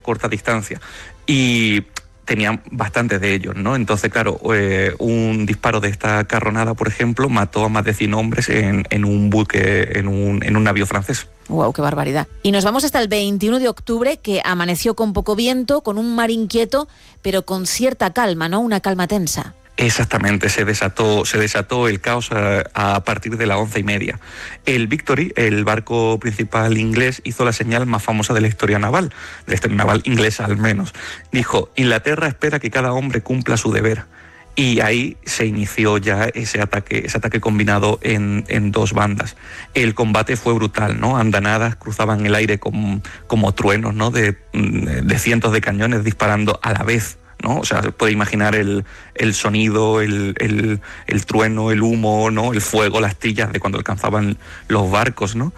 corta distancia. Y tenían bastantes de ellos, ¿no? Entonces, claro, un disparo de esta carronada, por ejemplo, mató a más de 100 hombres en un buque, en un navío francés. ¡Wow, qué barbaridad! Y nos vamos hasta el 21 de octubre, que amaneció con poco viento, con un mar inquieto, pero con cierta calma, ¿no? Una calma tensa. Exactamente, se desató el caos a partir de las 11:30. El Victory, el barco principal inglés, hizo la señal más famosa de la historia naval, de la historia naval inglesa al menos. Dijo: Inglaterra espera que cada hombre cumpla su deber. Y ahí se inició ya ese ataque combinado en dos bandas. El combate fue brutal, ¿no? Andanadas cruzaban el aire como truenos, ¿no? De cientos de cañones disparando a la vez, ¿no? O sea, se puede imaginar el sonido, el trueno, el humo, ¿no? El fuego, las trillas de cuando alcanzaban los barcos, ¿no?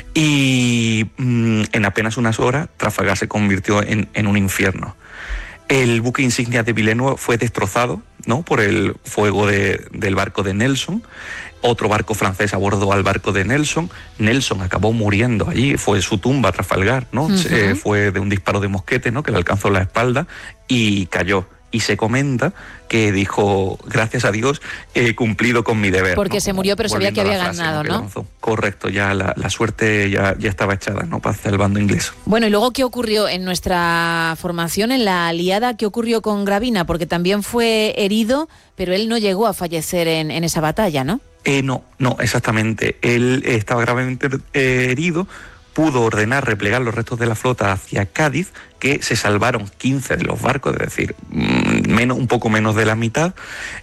Y en apenas unas horas, Trafalgar se convirtió en un infierno. El buque insignia de Villeneuve fue destrozado, ¿no? Por el fuego del barco de Nelson. Otro barco francés abordó al barco de Nelson. Nelson acabó muriendo allí, fue su tumba, Trafalgar, ¿no? Uh-huh. Fue de un disparo de mosquete, ¿no? Que le alcanzó la espalda y cayó. Y se comenta que dijo: gracias a Dios he cumplido con mi deber. Porque, ¿no?, se murió, pero sabía que había frase, ganado, ¿no? Correcto, ya la suerte ya estaba echada, ¿no? Para hacer el bando inglés. Bueno, y luego, ¿qué ocurrió en nuestra formación, en la aliada? ¿Qué ocurrió con Gravina? Porque también fue herido, pero él no llegó a fallecer en esa batalla, ¿no? No, exactamente. Él estaba gravemente herido. Pudo ordenar replegar los restos de la flota hacia Cádiz, que se salvaron 15 de los barcos, es decir, un poco menos de la mitad,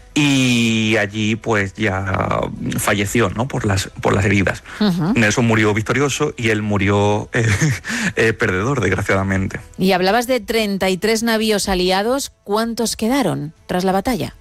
y allí pues ya falleció, ¿no? por las heridas. Uh-huh. Nelson murió victorioso y él murió perdedor, desgraciadamente. Y hablabas de 33 navíos aliados. ¿Cuántos quedaron tras la batalla?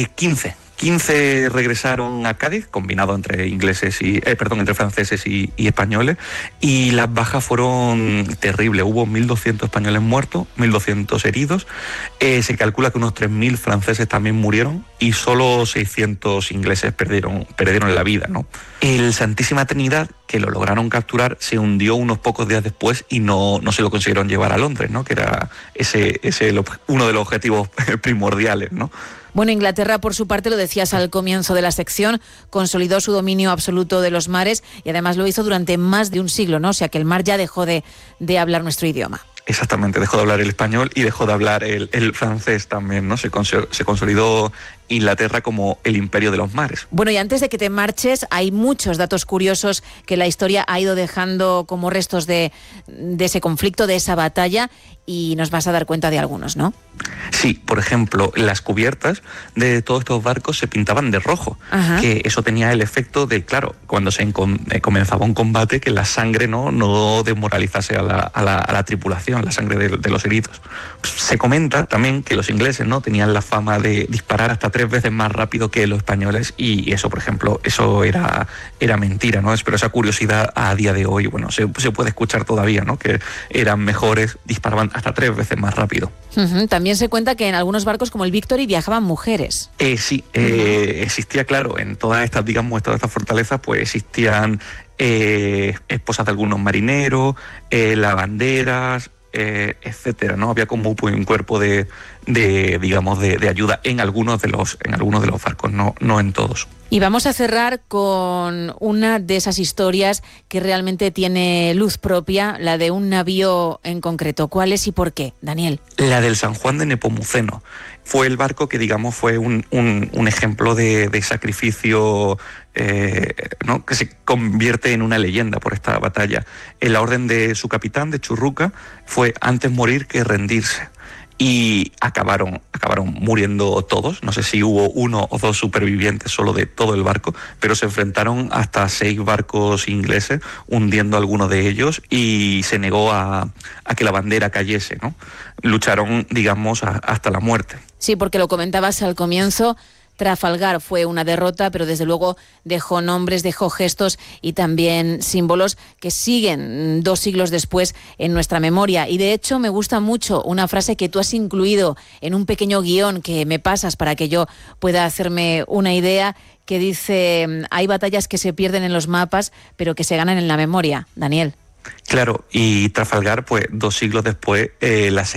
15 regresaron a Cádiz, combinado entre entre franceses y españoles, y las bajas fueron terribles. Hubo 1.200 españoles muertos, 1.200 heridos. Se calcula que unos 3.000 franceses también murieron y solo 600 ingleses perdieron la vida, ¿no? El Santísima Trinidad, que lo lograron capturar, se hundió unos pocos días después y no se lo consiguieron llevar a Londres, ¿no? Que era uno de los objetivos primordiales, ¿no? Bueno, Inglaterra, por su parte, lo decías al comienzo de la sección, consolidó su dominio absoluto de los mares y además lo hizo durante más de un siglo, ¿no? O sea que el mar ya dejó de hablar nuestro idioma. Exactamente, dejó de hablar el español y dejó de hablar el francés también, ¿no? Se consolidó Inglaterra como el imperio de los mares. Bueno, y antes de que te marches, hay muchos datos curiosos que la historia ha ido dejando como restos de ese conflicto, de esa batalla, y nos vas a dar cuenta de algunos, ¿no? Sí, por ejemplo, las cubiertas de todos estos barcos se pintaban de rojo. Ajá. Que eso tenía el efecto de, claro, cuando se comenzaba un combate, que la sangre no desmoralizase a la tripulación, la sangre de los heridos. Se comenta también que los ingleses, ¿no?, tenían la fama de disparar hasta 3 veces más rápido que los españoles, y eso, por ejemplo, eso era mentira, ¿no? Pero esa curiosidad a día de hoy, bueno, se puede escuchar todavía, ¿no? Que eran mejores, disparaban hasta 3 veces más rápido. Uh-huh. También se cuenta que en algunos barcos como el Victory viajaban mujeres. Sí, existía, claro, en todas estas fortalezas, pues existían esposas de algunos marineros, lavanderas, etcétera, ¿no? Había como un cuerpo de ayuda en algunos de los barcos, no en todos. Y vamos a cerrar con una de esas historias que realmente tiene luz propia, la de un navío en concreto. ¿Cuál es y por qué, Daniel? La del San Juan de Nepomuceno. Fue el barco que, digamos, fue un ejemplo de sacrificio, ¿no?, que se convierte en una leyenda por esta batalla. En la orden de su capitán, de Churruca, fue antes morir que rendirse. Y acabaron muriendo todos. No sé si hubo 1 o 2 supervivientes solo de todo el barco, pero se enfrentaron hasta 6 barcos ingleses, hundiendo algunos de ellos, y se negó a que la bandera cayese, ¿no? Lucharon, digamos, hasta la muerte. Sí, porque lo comentabas al comienzo, Trafalgar fue una derrota, pero desde luego dejó nombres, dejó gestos y también símbolos que siguen 2 siglos después en nuestra memoria. Y de hecho me gusta mucho una frase que tú has incluido en un pequeño guión que me pasas para que yo pueda hacerme una idea, que dice: hay batallas que se pierden en los mapas, pero que se ganan en la memoria. Daniel. Claro, y Trafalgar, pues 2 siglos después, la